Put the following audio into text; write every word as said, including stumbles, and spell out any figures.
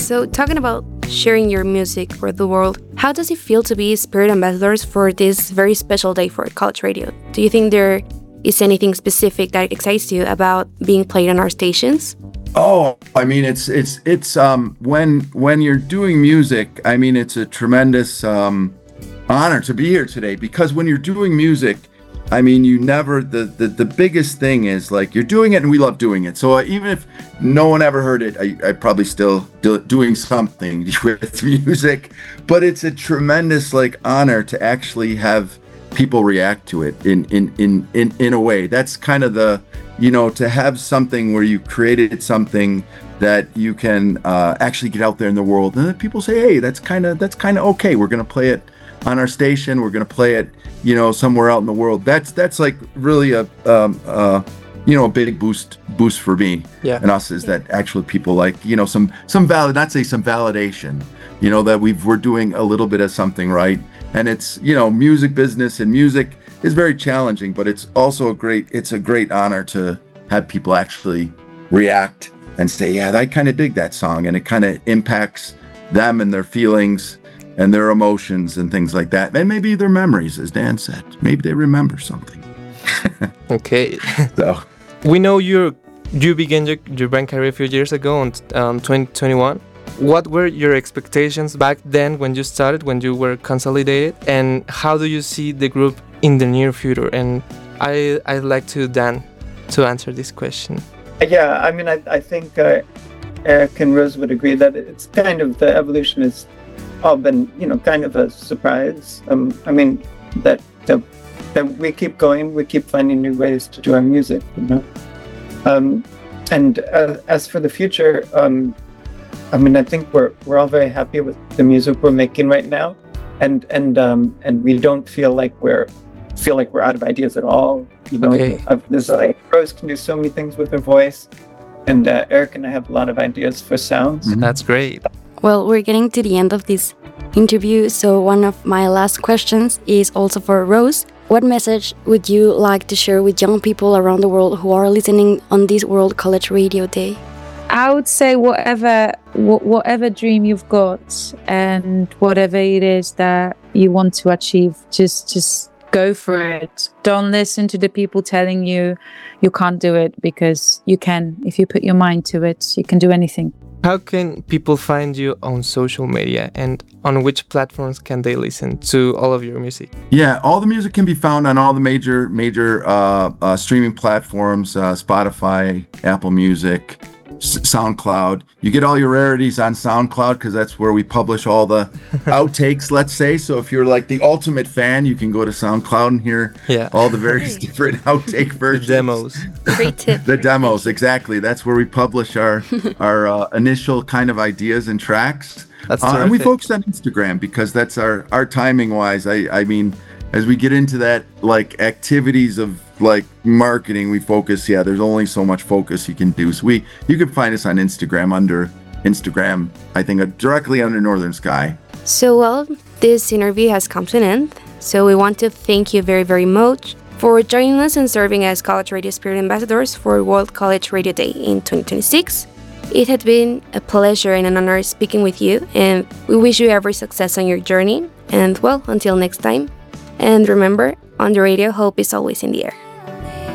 So talking about sharing your music for the world, how does it feel to be spirit ambassadors for this very special day for college radio? Do you think there is anything specific that excites you about being played on our stations? Oh, I mean, it's it's it's um when when you're doing music, I mean, it's a tremendous um honor to be here today, because when you're doing music, I mean, you never, the, the, the biggest thing is like you're doing it and we love doing it. So uh, even if no one ever heard it, I, I probably still do, doing something with music, but it's a tremendous like honor to actually have people react to it in, in, in, in, in a way. That's kind of the, you know, to have something where you created something that you can uh, actually get out there in the world, and then people say, hey, that's kind of, that's kind of okay. We're going to play it on our station. We're going to play it, you know, somewhere out in the world. That's that's like really a um, uh, you know, a big boost boost for me yeah. and us, is that actually people like, you know, some some valid, not say some validation, you know, that we've we're doing a little bit of something right. And it's, you know, music business, and music is very challenging, but it's also a great it's a great honor to have people actually react and say, yeah, I kind of dig that song, and it kind of impacts them and their feelings and their emotions and things like that. And maybe their memories, as Dan said. Maybe they remember something. Okay. So we know you you began your, your band career a few years ago in um, twenty twenty-one. What were your expectations back then when you started, when you were consolidated? And how do you see the group in the near future? And I, I'd like to Dan to answer this question. Yeah, I mean, I, I think uh, Eric and Rose would agree that it's kind of, the evolution is all been, you know, kind of a surprise. Um, I mean, that, that that we keep going, we keep finding new ways to do our music, you know. Um, and uh, as for the future, um, I mean, I think we're we're all very happy with the music we're making right now, and and um, and we don't feel like we're feel like we're out of ideas at all. You know, okay. uh, there's like Rose can do so many things with her voice, and uh, Eric and I have a lot of ideas for sounds. Mm-hmm. That's great. Well, we're getting to the end of this interview, so one of my last questions is also for Rose. What message would you like to share with young people around the world who are listening on this World College Radio Day? I would say whatever wh- whatever dream you've got and whatever it is that you want to achieve, just just go for it. Don't listen to the people telling you you can't do it, because you can. If you put your mind to it, you can do anything. How can people find you on social media, and on which platforms can they listen to all of your music? yeah, all the music can be found on all the major major uh, uh, streaming platforms, uh, Spotify, Apple Music, S- SoundCloud. You get all your rarities on SoundCloud, because that's where we publish all the outtakes, let's say. So if you're like the ultimate fan, you can go to SoundCloud and hear Yeah. all the various different outtake The versions. demos. Great tip. The demos, exactly. That's where we publish our our uh, initial kind of ideas and tracks. That's Uh, and we terrific. focus on Instagram, because that's our our timing wise. I I mean, as we get into that, like activities of like marketing, we focus. Yeah, there's only so much focus you can do. So we you can find us on Instagram under Instagram. I think uh, directly under Northern Sky. So, well, this interview has come to an end. So we want to thank you very, very much for joining us and serving as College Radio Spirit Ambassadors for World College Radio Day in twenty twenty-six. It had been a pleasure and an honor speaking with you, and we wish you every success on your journey. And, well, until next time. And remember, on the radio, hope is always in the air.